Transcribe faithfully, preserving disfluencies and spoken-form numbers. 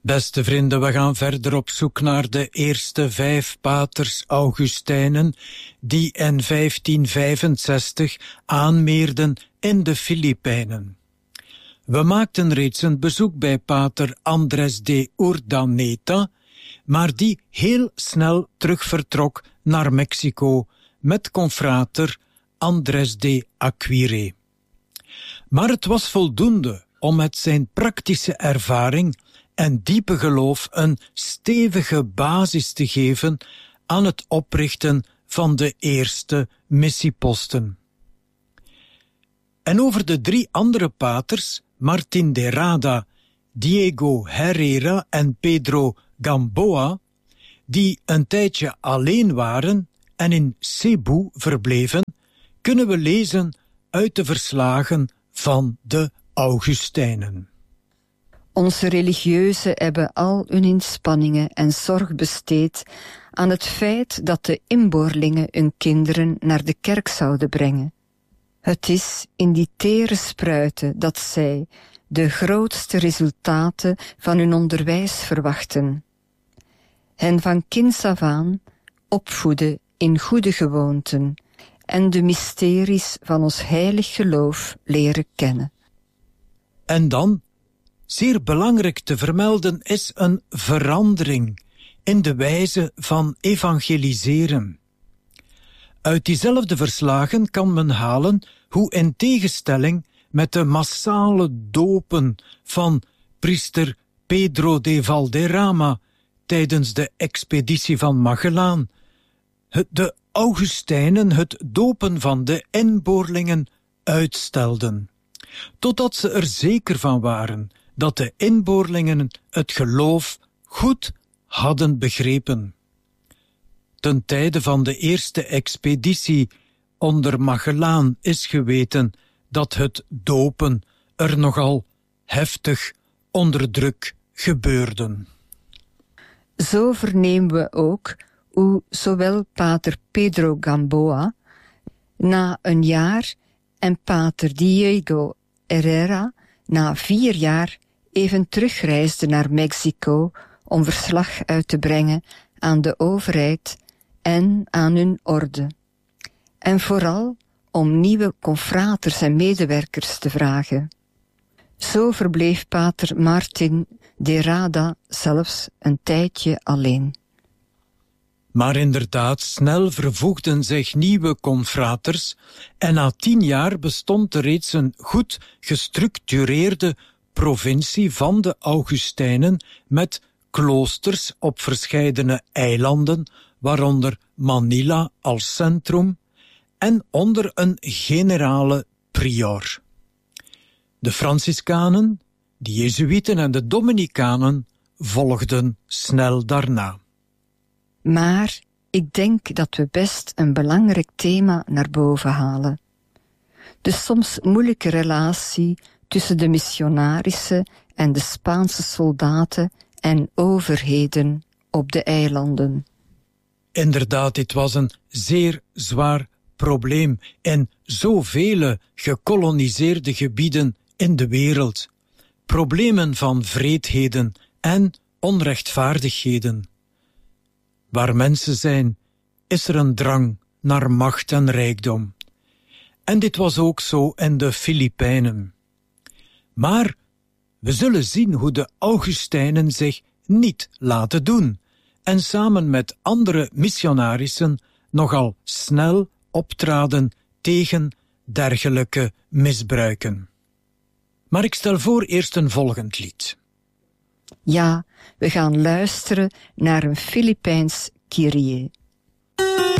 Beste vrienden, we gaan verder op zoek naar de eerste vijf paters Augustijnen die in vijftien vijfenzestig aanmeerden in de Filipijnen. We maakten reeds een bezoek bij pater Andrés de Urdaneta, maar die heel snel terugvertrok naar Mexico met confrater Andrés de Aguirre. Maar het was voldoende om met zijn praktische ervaring en diepe geloof een stevige basis te geven aan het oprichten van de eerste missieposten. En over de drie andere paters, Martin de Rada, Diego Herrera en Pedro Gamboa, die een tijdje alleen waren en in Cebu verbleven, kunnen we lezen uit de verslagen van de Augustijnen. Onze religieuzen hebben al hun inspanningen en zorg besteed aan het feit dat de inboorlingen hun kinderen naar de kerk zouden brengen. Het is in die tere spruiten dat zij de grootste resultaten van hun onderwijs verwachten. Hen van kinds af aan opvoeden in goede gewoonten en de mysteries van ons heilig geloof leren kennen. En dan, zeer belangrijk te vermelden, is een verandering in de wijze van evangeliseren. Uit diezelfde verslagen kan men halen hoe in tegenstelling met de massale dopen van priester Pedro de Valderrama tijdens de expeditie van Magellaan, de Augustijnen het dopen van de inboorlingen uitstelden, totdat ze er zeker van waren dat de inboorlingen het geloof goed hadden begrepen. Ten tijde van de eerste expeditie onder Magellaan is geweten dat het dopen er nogal heftig onder druk gebeurde. Zo vernemen we ook hoe zowel pater Pedro Gamboa na een jaar en pater Diego Herrera na vier jaar even terugreisden naar Mexico om verslag uit te brengen aan de overheid en aan hun orde. En vooral om nieuwe confraters en medewerkers te vragen. Zo verbleef pater Martin de Rada zelfs een tijdje alleen. Maar inderdaad, snel vervoegden zich nieuwe confraters en na tien jaar bestond er reeds een goed gestructureerde provincie van de Augustijnen met kloosters op verscheidene eilanden, waaronder Manila als centrum, en onder een generale prior. De Franciscanen, de Jezuïeten en de Dominicanen volgden snel daarna. Maar ik denk dat we best een belangrijk thema naar boven halen. De soms moeilijke relatie tussen de missionarissen en de Spaanse soldaten en overheden op de eilanden. Inderdaad, dit was een zeer zwaar probleem in zoveel gekoloniseerde gebieden in de wereld. Problemen van wreedheden en onrechtvaardigheden. Waar mensen zijn, is er een drang naar macht en rijkdom. En dit was ook zo in de Filipijnen. Maar we zullen zien hoe de Augustijnen zich niet laten doen en samen met andere missionarissen nogal snel optraden tegen dergelijke misbruiken. Maar ik stel voor eerst een volgend lied. Ja, we gaan luisteren naar een Filipijns Kyrie.